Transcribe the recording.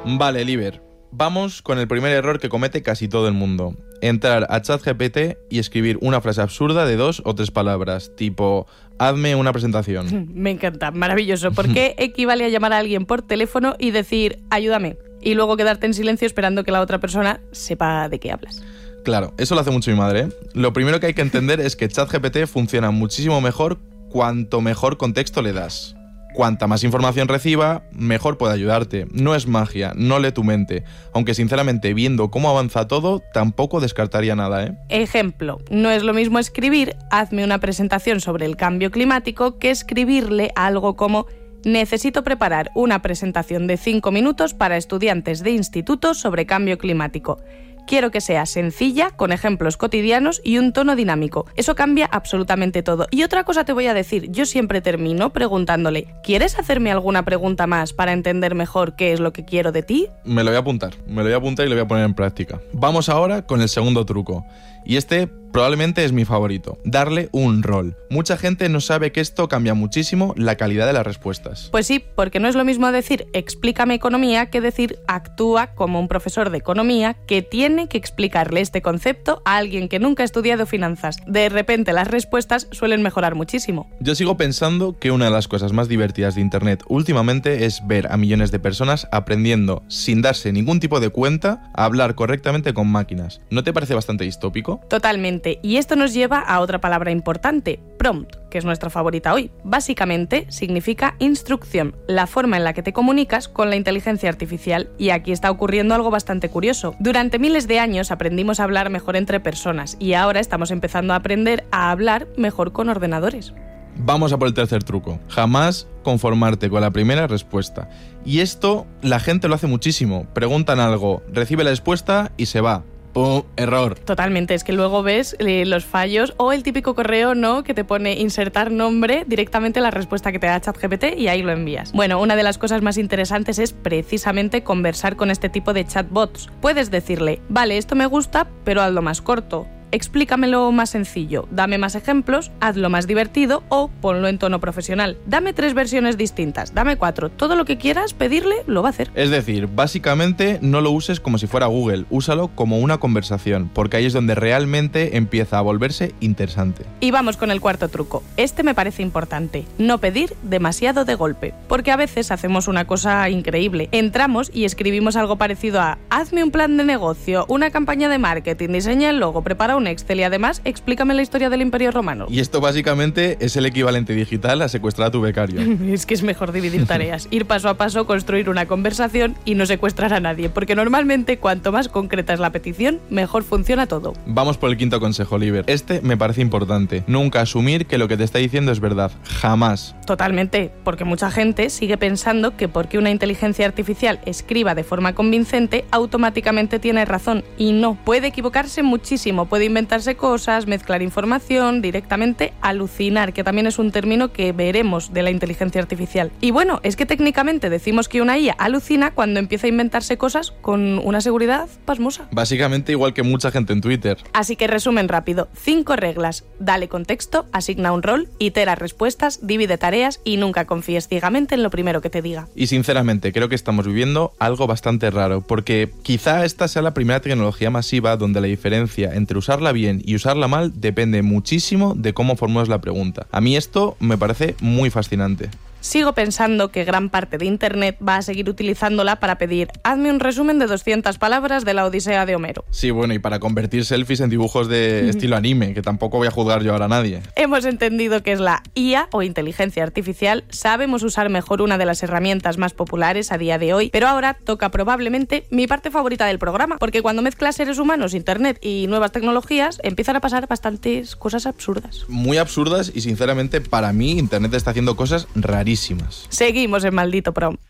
Vale, Liber. Vamos con el primer error que comete casi todo el mundo. Entrar a ChatGPT y escribir una frase absurda de 2 o 3 palabras, tipo, hazme una presentación. Me encanta, maravilloso. ¿Por qué equivale a llamar a alguien por teléfono y decir, ayúdame? Y luego quedarte en silencio esperando que la otra persona sepa de qué hablas. Claro, eso lo hace mucho mi madre, ¿eh? Lo primero que hay que entender es que ChatGPT funciona muchísimo mejor cuanto mejor contexto le das. Cuanta más información reciba, mejor puede ayudarte. No es magia, no lee tu mente. Aunque sinceramente, viendo cómo avanza todo, tampoco descartaría nada, ¿eh? Ejemplo, no es lo mismo escribir, hazme una presentación sobre el cambio climático, que escribirle algo como, necesito preparar una presentación de 5 minutos para estudiantes de instituto sobre cambio climático. Quiero que sea sencilla, con ejemplos cotidianos y un tono dinámico. Eso cambia absolutamente todo. Y otra cosa te voy a decir, yo siempre termino preguntándole, ¿quieres hacerme alguna pregunta más para entender mejor qué es lo que quiero de ti? Me lo voy a apuntar y lo voy a poner en práctica. Vamos ahora con el segundo truco. Y este probablemente es mi favorito, darle un rol. Mucha gente no sabe que esto cambia muchísimo la calidad de las respuestas. Pues sí, porque no es lo mismo decir explícame economía que decir actúa como un profesor de economía que tiene que explicarle este concepto a alguien que nunca ha estudiado finanzas. De repente las respuestas suelen mejorar muchísimo. Yo sigo pensando que una de las cosas más divertidas de Internet últimamente es ver a millones de personas aprendiendo sin darse ningún tipo de cuenta a hablar correctamente con máquinas. ¿No te parece bastante distópico? Totalmente. Y esto nos lleva a otra palabra importante, prompt, que es nuestra favorita hoy. Básicamente significa instrucción, la forma en la que te comunicas con la inteligencia artificial. Y aquí está ocurriendo algo bastante curioso. Durante miles de años aprendimos a hablar mejor entre personas y ahora estamos empezando a aprender a hablar mejor con ordenadores. Vamos a por el tercer truco. Jamás conformarte con la primera respuesta. Y esto la gente lo hace muchísimo. Preguntan algo, recibe la respuesta y se va. ¡Pum! Error. Totalmente, es que luego ves los fallos o el típico correo, ¿no?, que te pone insertar nombre directamente la respuesta que te da ChatGPT y ahí lo envías. Bueno, una de las cosas más interesantes es precisamente conversar con este tipo de chatbots. Puedes decirle, vale, esto me gusta, pero hazlo más corto. Explícamelo más sencillo, dame más ejemplos, hazlo más divertido o ponlo en tono profesional. Dame 3 versiones distintas, dame 4. Todo lo que quieras pedirle, lo va a hacer. Es decir, básicamente no lo uses como si fuera Google, úsalo como una conversación, porque ahí es donde realmente empieza a volverse interesante. Y vamos con el cuarto truco. Este me parece importante, no pedir demasiado de golpe, porque a veces hacemos una cosa increíble. Entramos y escribimos algo parecido a hazme un plan de negocio, una campaña de marketing, diseña el logo, prepara un Excel y además explícame la historia del Imperio Romano. Y esto básicamente es el equivalente digital a secuestrar a tu becario. Es que es mejor dividir tareas, ir paso a paso, construir una conversación y no secuestrar a nadie, porque normalmente cuanto más concreta es la petición, mejor funciona todo. Vamos por el quinto consejo, Liber. Este me parece importante. Nunca asumir que lo que te está diciendo es verdad. Jamás. Totalmente, porque mucha gente sigue pensando que porque una inteligencia artificial escriba de forma convincente, automáticamente tiene razón. Y no, puede equivocarse muchísimo, puede inventarse cosas, mezclar información, directamente alucinar, que también es un término que veremos de la inteligencia artificial. Y bueno, es que técnicamente decimos que una IA alucina cuando empieza a inventarse cosas con una seguridad pasmosa. Básicamente igual que mucha gente en Twitter. Así que resumen rápido, 5 reglas. Dale contexto, asigna un rol, itera respuestas, divide tareas y nunca confíes ciegamente en lo primero que te diga. Y sinceramente creo que estamos viviendo algo bastante raro, porque quizá esta sea la primera tecnología masiva donde la diferencia entre usarla bien y usarla mal depende muchísimo de cómo formulas la pregunta. A mí esto me parece muy fascinante. Sigo pensando que gran parte de Internet va a seguir utilizándola para pedir hazme un resumen de 200 palabras de la Odisea de Homero. Sí, bueno, y para convertir selfies en dibujos de estilo anime, que tampoco voy a juzgar yo ahora a nadie. Hemos entendido que es la IA o inteligencia artificial, sabemos usar mejor una de las herramientas más populares a día de hoy, pero ahora toca probablemente mi parte favorita del programa, porque cuando mezclas seres humanos, Internet y nuevas tecnologías, empiezan a pasar bastantes cosas absurdas. Muy absurdas y sinceramente para mí Internet está haciendo cosas rarísimas. Seguimos en Maldito Prom.